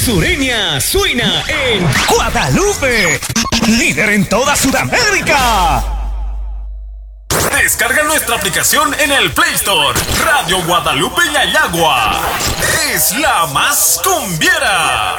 Sureña suena en Guadalupe, líder en toda Sudamérica. Descarga nuestra aplicación en el Play Store. Radio Guadalupe Yayagua es la más cumbiera.